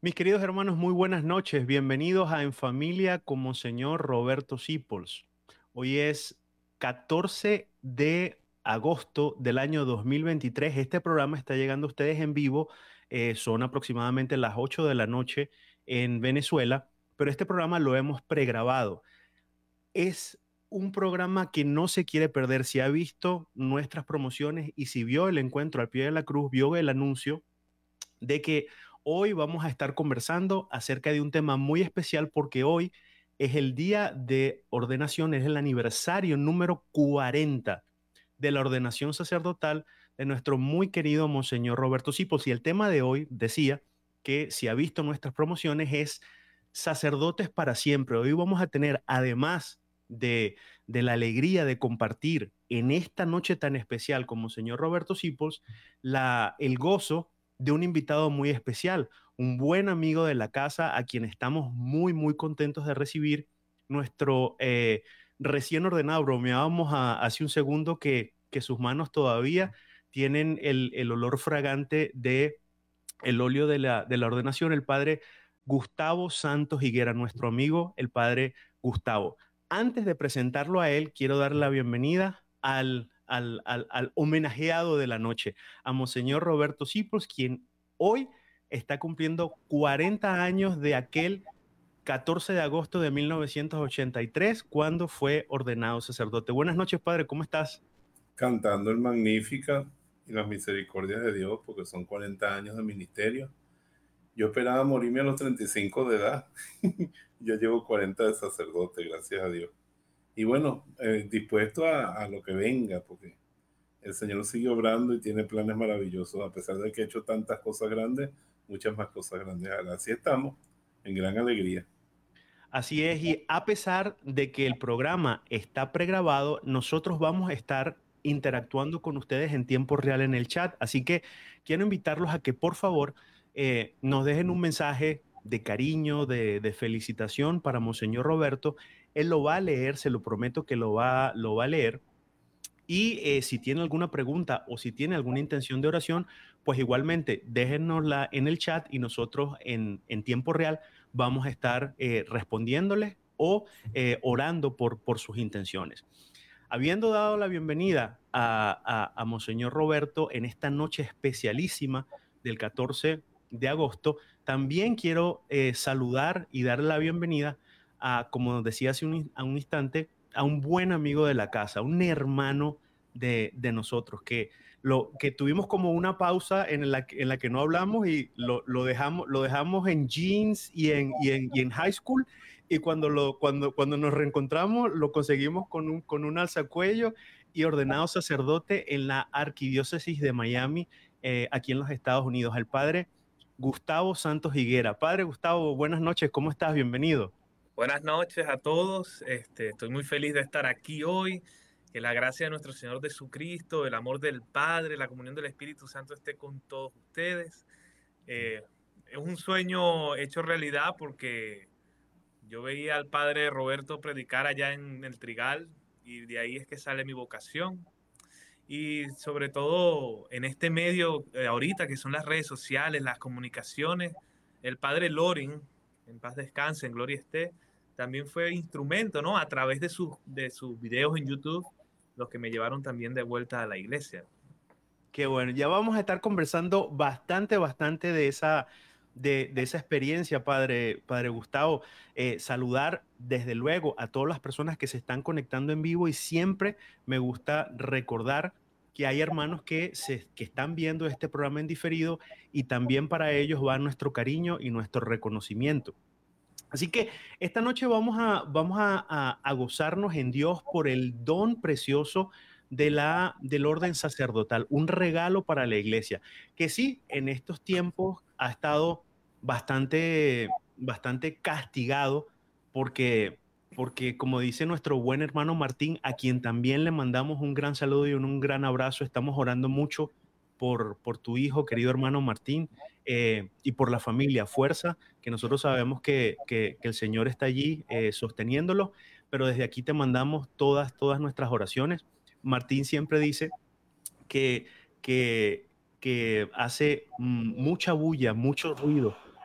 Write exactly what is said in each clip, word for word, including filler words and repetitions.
Mis queridos hermanos, muy buenas noches. Bienvenidos a En Familia con Monseñor Roberto Sipols. Hoy es catorce de agosto del año dos mil veintitrés. Este programa está llegando a ustedes en vivo. Eh, son aproximadamente las ocho de la noche en Venezuela, pero este programa lo hemos pregrabado. Es un programa que no se quiere perder. Si ha visto nuestras promociones y si vio el encuentro al pie de la cruz, vio el anuncio de que hoy vamos a estar conversando acerca de un tema muy especial porque hoy es el día de ordenación, es el aniversario número cuarenta de la ordenación sacerdotal de nuestro muy querido Monseñor Roberto Sipols. Y el tema de hoy decía que si ha visto nuestras promociones es sacerdotes para siempre. Hoy vamos a tener, además de, de la alegría de compartir en esta noche tan especial con Monseñor Roberto Sipols, la, el gozo de un invitado muy especial, un buen amigo de la casa a quien estamos muy, muy contentos de recibir, nuestro eh, recién ordenado. Bromeábamos a, hace un segundo que, que sus manos todavía tienen el, el olor fragante de el óleo de la, de la ordenación, el padre Gustavo Santos Higuera, nuestro amigo, el padre Gustavo. Antes de presentarlo a él, quiero darle la bienvenida al, al, al, al homenajeado de la noche, a Monseñor Roberto Sipols, quien hoy está cumpliendo cuarenta años de aquel catorce de agosto de mil novecientos ochenta y tres, cuando fue ordenado sacerdote. Buenas noches, padre, ¿cómo estás? Cantando el Magnífica y las misericordias de Dios, porque son cuarenta años de ministerio. Yo esperaba morirme a los treinta y cinco de edad. Ya llevo cuarenta de sacerdote, gracias a Dios. Y bueno, eh, dispuesto a, a lo que venga, porque el Señor sigue obrando y tiene planes maravillosos, a pesar de que ha hecho tantas cosas grandes, muchas más cosas grandes. Así estamos, en gran alegría. Así es, y a pesar de que el programa está pregrabado, nosotros vamos a estar interactuando con ustedes en tiempo real en el chat. Así que quiero invitarlos a que por favor eh, nos dejen un mensaje de cariño, de, de felicitación para Monseñor Roberto. Él lo va a leer, se lo prometo que lo va, lo va a leer. Y eh, si tiene alguna pregunta o si tiene alguna intención de oración, pues igualmente déjennosla en el chat y nosotros en, en tiempo real vamos a estar eh, respondiéndoles o eh, orando por, por sus intenciones. Habiendo dado la bienvenida a, a, a Monseñor Roberto en esta noche especialísima del catorce de agosto, también quiero eh, saludar y darle la bienvenida a, como decía hace un, a un instante, a un buen amigo de la casa, un hermano de, de nosotros, que, lo, que tuvimos como una pausa en la, en la que no hablamos y lo, lo, dejamos, lo dejamos en jeans y en, y en, y en high school, y cuando, lo, cuando, cuando nos reencontramos lo conseguimos con un, con un alzacuello y ordenado sacerdote en la arquidiócesis de Miami, eh, aquí en los Estados Unidos, el padre Gustavo Santos Higuera. Padre Gustavo, buenas noches, ¿cómo estás? Bienvenido. Buenas noches a todos. Este, estoy muy feliz de estar aquí hoy. Que la gracia de nuestro Señor Jesucristo, el amor del Padre, la comunión del Espíritu Santo esté con todos ustedes. Eh, es un sueño hecho realidad porque yo veía al Padre Roberto predicar allá en el Trigal y de ahí es que sale mi vocación. Y sobre todo en este medio eh, ahorita que son las redes sociales, las comunicaciones, el Padre Loring, en paz descanse, en gloria esté, también fue instrumento, ¿no? A través de sus, de sus videos en YouTube, los que me llevaron también de vuelta a la iglesia. Qué bueno, ya vamos a estar conversando bastante, bastante de esa, de, de esa experiencia, padre, padre Gustavo. Eh, saludar desde luego a todas las personas que se están conectando en vivo y siempre me gusta recordar que hay hermanos que, se, que están viendo este programa en diferido y también para ellos va nuestro cariño y nuestro reconocimiento. Así que esta noche vamos a, vamos a, a, a gozarnos en Dios por el don precioso de la, del orden sacerdotal, un regalo para la iglesia, que sí, en estos tiempos ha estado bastante, bastante castigado porque, porque, como dice nuestro buen hermano Martín, a quien también le mandamos un gran saludo y un, un gran abrazo, estamos orando mucho por, por tu hijo, querido hermano Martín, eh, y por la familia, fuerza, que nosotros sabemos que, que, que el Señor está allí eh, sosteniéndolo, pero desde aquí te mandamos todas, todas nuestras oraciones. Martín siempre dice que, que, que hace mm, mucha bulla, mucho ruido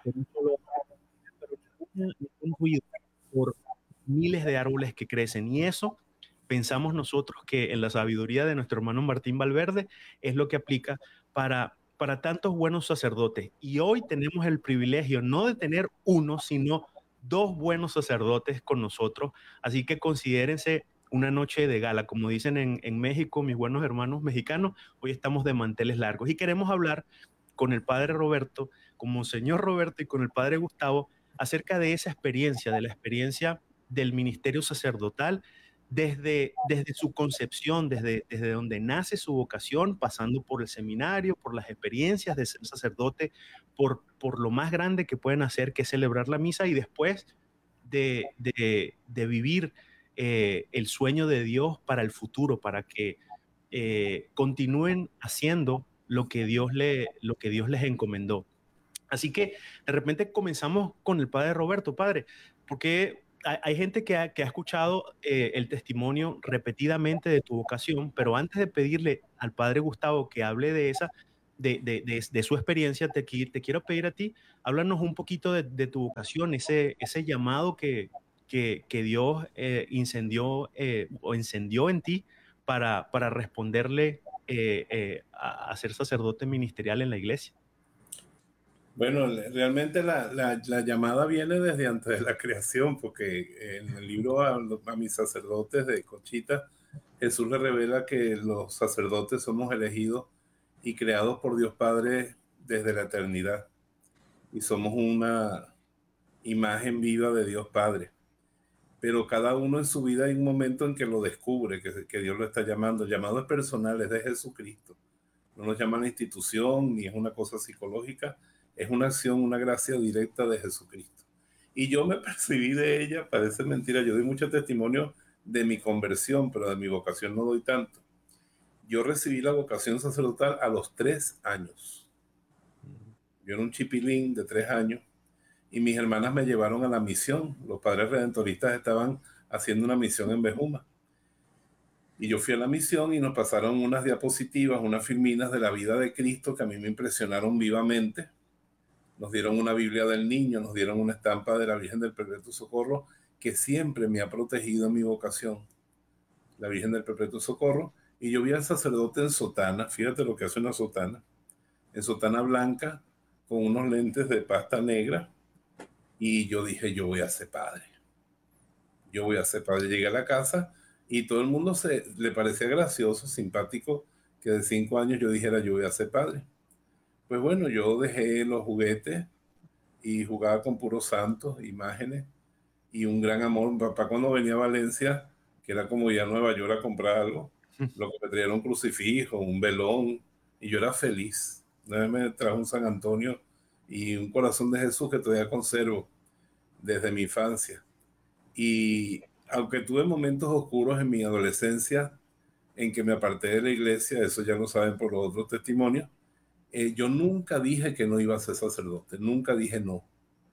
por un solo árbol, pero una es un ruido por miles de árboles que crecen. Y eso pensamos nosotros que en la sabiduría de nuestro hermano Martín Valverde es lo que aplica para, para tantos buenos sacerdotes. Y hoy tenemos el privilegio no de tener uno, sino dos buenos sacerdotes con nosotros. Así que considérense una noche de gala. Como dicen en, en México, mis buenos hermanos mexicanos, hoy estamos de manteles largos y queremos hablar con el padre Roberto, con Monseñor Roberto y con el padre Gustavo acerca de esa experiencia, de la experiencia del ministerio sacerdotal desde, desde su concepción, desde, desde donde nace su vocación, pasando por el seminario, por las experiencias de ser sacerdote, por, por lo más grande que pueden hacer, que es celebrar la misa, y después de, de, de vivir eh, el sueño de Dios para el futuro, para que eh, continúen haciendo lo que Dios, le, lo que Dios les encomendó. Así que de repente comenzamos con el padre Roberto. Padre, porque hay, hay gente que ha, que ha escuchado eh, el testimonio repetidamente de tu vocación, pero antes de pedirle al padre Gustavo que hable de esa, de, de, de, de su experiencia, te, te, quiero pedir a ti, háblanos un poquito de, de tu vocación, ese, ese llamado que, que, que Dios eh, incendió eh, o encendió en ti para, para responderle eh, eh, a, a ser sacerdote ministerial en la iglesia. Bueno, le- realmente la, la- la llamada viene desde antes de la creación, porque en el libro a, los- a mis sacerdotes de Conchita, Jesús le revela que los sacerdotes somos elegidos y creados por Dios Padre desde la eternidad, y somos una imagen viva de Dios Padre. Pero cada uno en su vida hay un momento en que lo descubre, que, que Dios lo está llamando. El llamado es personal, es de Jesucristo. No nos llama la institución, ni es una cosa psicológica, es una acción, una gracia directa de Jesucristo. Y yo me percibí de ella, parece mentira, yo doy mucho testimonio de mi conversión, pero de mi vocación no doy tanto. Yo recibí la vocación sacerdotal a los tres años. Yo era un chipilín de tres años y mis hermanas me llevaron a la misión. Los padres redentoristas estaban haciendo una misión en Bejuma. Y yo fui a la misión y nos pasaron unas diapositivas, unas filminas de la vida de Cristo que a mí me impresionaron vivamente. Nos dieron una Biblia del Niño, nos dieron una estampa de la Virgen del Perpetuo Socorro, que siempre me ha protegido en mi vocación, la Virgen del Perpetuo Socorro. Y yo vi al sacerdote en sotana, fíjate lo que hace una sotana, en sotana blanca, con unos lentes de pasta negra, y yo dije, yo voy a ser padre. Yo voy a ser padre. Llegué a la casa y todo el mundo se le parecía gracioso, simpático, que de cinco años yo dijera, yo voy a ser padre. Pues bueno, yo dejé los juguetes y jugaba con puros santos, imágenes y un gran amor. Mi papá cuando venía a Valencia, que era como ir a Nueva York a comprar algo, lo que me traía era un crucifijo, un velón, y yo era feliz. Una vez me trajo un San Antonio y un corazón de Jesús que todavía conservo desde mi infancia. Y aunque tuve momentos oscuros en mi adolescencia en que me aparté de la iglesia, eso ya lo saben por los otros testimonios, eh, yo nunca dije que no iba a ser sacerdote, nunca dije no.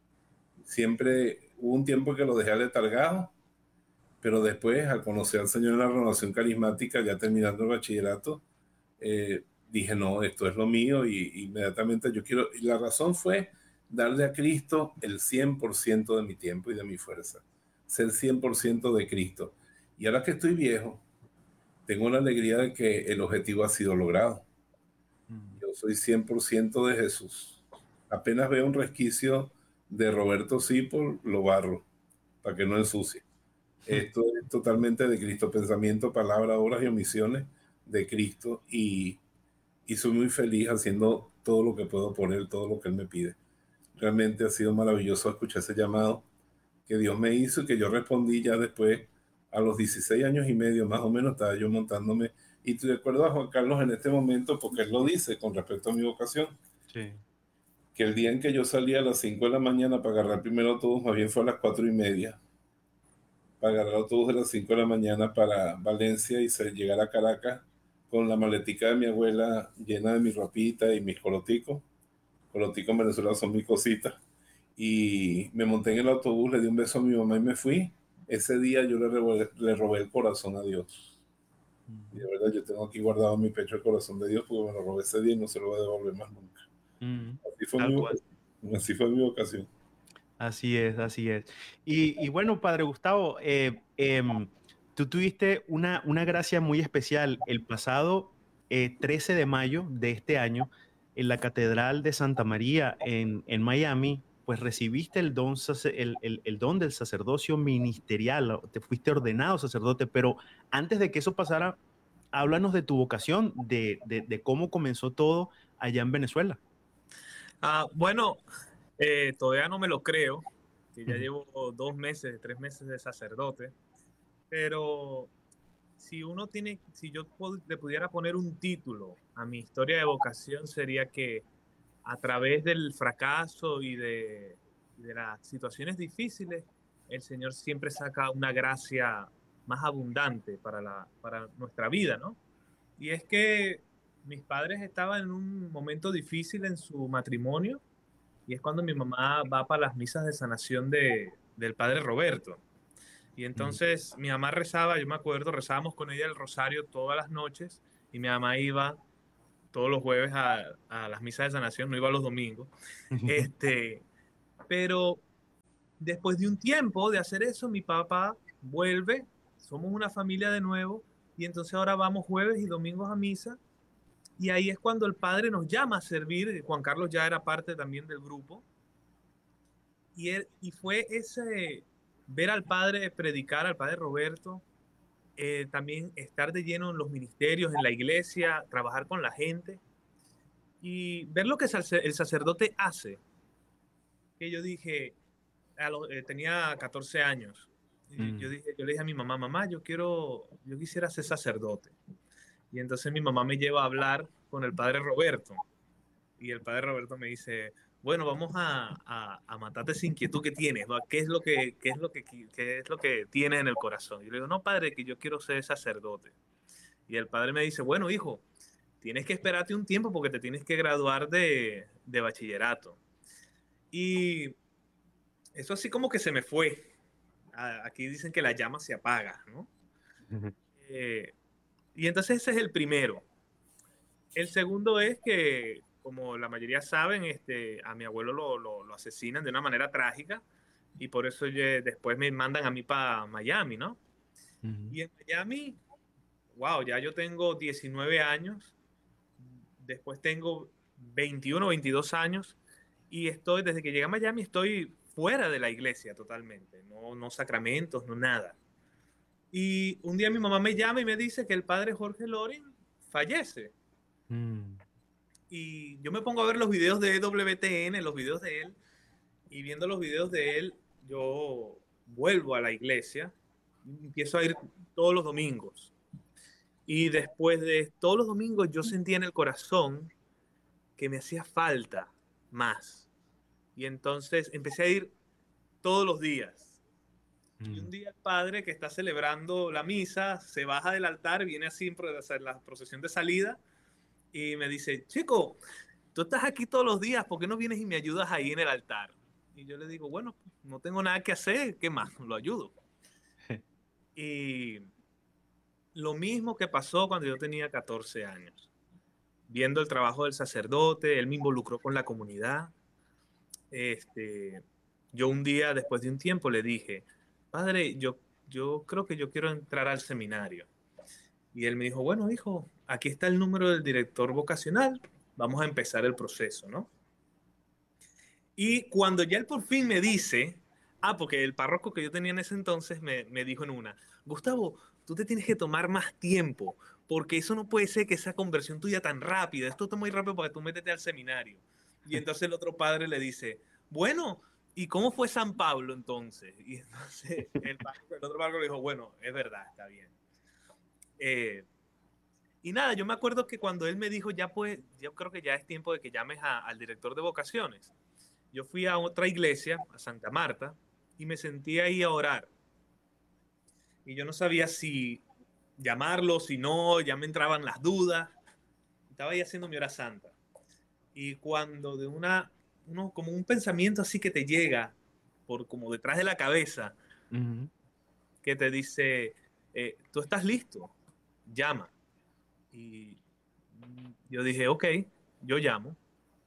Siempre hubo un tiempo que lo dejé aletargado, pero después, al conocer al Señor en la renovación carismática, ya terminando el bachillerato, eh, dije, no, esto es lo mío, y inmediatamente yo quiero, y la razón fue darle a Cristo el cien por ciento de mi tiempo y de mi fuerza, ser cien por ciento de Cristo. Y ahora que estoy viejo, tengo la alegría de que el objetivo ha sido logrado. Yo soy cien por ciento de Jesús. Apenas veo un resquicio de Roberto Sipol, lo barro, para que no ensucie. Esto es totalmente de Cristo, pensamiento, palabra, obras y omisiones de Cristo, y, y soy muy feliz haciendo todo lo que puedo por Él, todo lo que Él me pide. Realmente ha sido maravilloso escuchar ese llamado que Dios me hizo y que yo respondí ya después, a los dieciséis años y medio más o menos, estaba yo montándome. Y te recuerdo a Juan Carlos en este momento, porque él lo dice con respecto a mi vocación, Sí. que el día en que yo salí a las cinco de la mañana para agarrar primero autobús, más bien fue a las cuatro y media, para agarrar autobús de las cinco de la mañana para Valencia y llegar a Caracas con la maletica de mi abuela llena de mi ropita y mis coloticos. Coloticos en Venezuela son mis cositas. Y me monté en el autobús, le di un beso a mi mamá y me fui. Ese día yo le robé, le robé el corazón a Dios. Y de verdad yo tengo aquí guardado en mi pecho el corazón de Dios, porque me lo robé ese día y no se lo voy a devolver más nunca. Mm, Así fue tal mi cual. vocación. Así fue mi vocación. Así es, así es. Y, y bueno, Padre Gustavo, eh, em, tú tuviste una, una gracia muy especial el pasado eh, trece de mayo de este año en la Catedral de Santa María en, en Miami, pues recibiste el don, sace- el, el- el don del sacerdocio ministerial, o te fuiste ordenado sacerdote, pero antes de que eso pasara, háblanos de tu vocación, de, de de cómo comenzó todo allá en Venezuela. Ah, bueno, eh, todavía no me lo creo, que ya Ujú. llevo dos meses, tres meses de sacerdote, pero si uno tiene, si yo pod- le pudiera poner un título a mi historia de vocación, sería que a través del fracaso y de, y de las situaciones difíciles, el Señor siempre saca una gracia más abundante para, la, para nuestra vida, ¿no? Y es que mis padres estaban en un momento difícil en su matrimonio y es cuando mi mamá va para las misas de sanación de, del padre Roberto. Y Mm. entonces mi mamá rezaba, yo me acuerdo, rezábamos con ella el rosario todas las noches y mi mamá iba todos los jueves a, a las misas de sanación, no iba los domingos. Este, pero después de un tiempo de hacer eso, mi papá vuelve, somos una familia de nuevo y entonces ahora vamos jueves y domingos a misa y ahí es cuando el padre nos llama a servir. Juan Carlos ya era parte también del grupo y, él, y fue ese ver al padre predicar, al padre Roberto, eh, también estar de lleno en los ministerios, en la iglesia, trabajar con la gente y ver lo que el sacerdote hace. Que yo dije, a lo, eh, tenía catorce años, y yo, Mm. dije, yo le dije a mi mamá, mamá, yo quiero, yo quisiera ser sacerdote. Y entonces mi mamá me lleva a hablar con el padre Roberto. Y el padre Roberto me dice, bueno, vamos a, a, a matarte esa inquietud que tienes, ¿va? ¿Qué es lo que, qué es lo que, qué es lo que tienes en el corazón? Y yo le digo, no, padre, que yo quiero ser sacerdote. Y el padre me dice, bueno, hijo, tienes que esperarte un tiempo porque te tienes que graduar de, de bachillerato. Y eso así como que se me fue. Aquí dicen que la llama se apaga, ¿no? Eh, y entonces ese es el primero. El segundo es que, como la mayoría saben, este, a mi abuelo lo, lo, lo asesinan de una manera trágica y por eso yo, después me mandan a mí para Miami, ¿no? Ujú. Y en Miami, wow, ya yo tengo diecinueve años, después tengo veintiuno, veintidós años y estoy, desde que llegué a Miami, estoy fuera de la iglesia totalmente, no, no sacramentos, no nada. Y un día mi mamá me llama y me dice que el padre Jorge Loring fallece. Mm. Y yo me pongo a ver los videos de E W T N, los videos de él, y viendo los videos de él, yo vuelvo a la iglesia, empiezo a ir todos los domingos. Y después de todos los domingos yo sentía en el corazón que me hacía falta más. Y entonces empecé a ir todos los días. Y un Mm. día el padre que está celebrando la misa se baja del altar, viene así en la procesión de salida y me dice, chico, tú estás aquí todos los días, ¿por qué no vienes y me ayudas ahí en el altar? Y yo le digo, bueno, no tengo nada que hacer, ¿qué más? Lo ayudo. Y lo mismo que pasó cuando yo tenía catorce años, viendo el trabajo del sacerdote, él me involucró con la comunidad. Este, yo un día, después de un tiempo, le dije, padre, yo, yo creo que yo quiero entrar al seminario. Y él me dijo, bueno, hijo, aquí está el número del director vocacional, vamos a empezar el proceso, ¿no? Y cuando ya él por fin me dice, ah, porque el párroco que yo tenía en ese entonces me, me dijo en una, Gustavo, tú te tienes que tomar más tiempo, porque eso no puede ser que esa conversión tuya tan rápida, esto está muy rápido para que tú métete al seminario. Y entonces el otro padre le dice, bueno, ¿y cómo fue San Pablo entonces? Y entonces el, párroco, el otro párroco le dijo, bueno, es verdad, está bien. Eh, y nada, yo me acuerdo que cuando él me dijo, ya pues, yo creo que ya es tiempo de que llames a, al director de vocaciones. Yo fui a otra iglesia, a Santa Marta, y me sentí ahí a orar. Y yo no sabía si llamarlo, si no, ya me entraban las dudas. Estaba ahí haciendo mi hora santa. Y cuando de una, uno, como un pensamiento así que te llega, por como detrás de la cabeza, Ujú. que te dice, eh, tú estás listo, llama. Y yo dije, ok, yo llamo.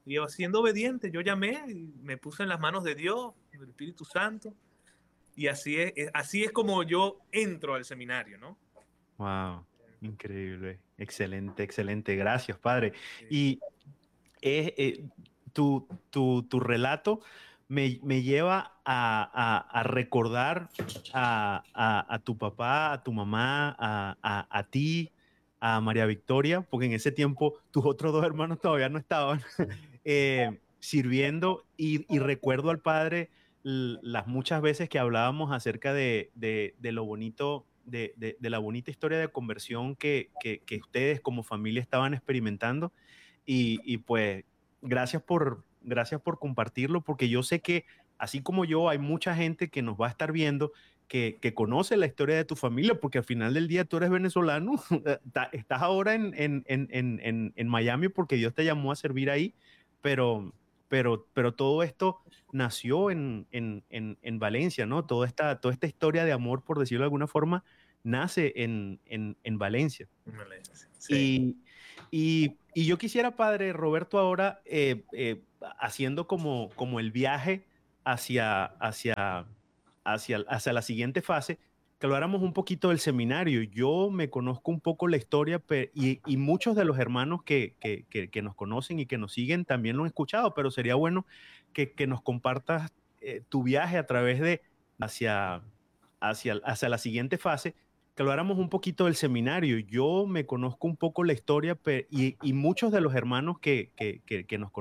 Y yo, siendo obediente, yo llamé y me puse en las manos de Dios, del Espíritu Santo. Y así es, es- así es como yo entro al seminario, ¿no? Wow, increíble, excelente, excelente, gracias, Padre. Sí. Y eh, eh, tu, tu, tu relato me, me lleva a, a- a recordar a, a- a tu papá, a tu mamá, a, a- a ti, a María Victoria, porque en ese tiempo tus otros dos hermanos todavía no estaban eh, sirviendo y, y recuerdo al padre l- las muchas veces que hablábamos acerca de, de- de lo bonito, de, de- de la bonita historia de conversión que, que- que ustedes como familia estaban experimentando y, y pues gracias por, gracias por compartirlo, porque yo sé que así como yo, hay mucha gente que nos va a estar viendo que, que conoce la historia de tu familia, porque al final del día tú eres venezolano, ta- estás ahora en, en, en, en, en- en Miami porque Dios te llamó a servir ahí, pero, pero, pero todo esto nació en, en, en, en Valencia, ¿no? Toda esta, toda esta historia de amor, por decirlo de alguna forma, nace en, en, en Valencia. Sí. Y, y, y yo quisiera, padre Roberto, ahora eh, eh, haciendo como, como el viaje hacia, hacia, hacia, hacia la siguiente fase, que habláramos un poquito del seminario. Yo me conozco un poco la historia pe- y, y muchos de los hermanos que, que, que, que nos conocen y que nos siguen también lo han escuchado, pero sería bueno que, que nos compartas eh, tu viaje a través de hacia, hacia, hacia la siguiente fase, que habláramos un poquito del seminario. Yo me conozco un poco la historia pe- y, y muchos de los hermanos que, que, que, que nos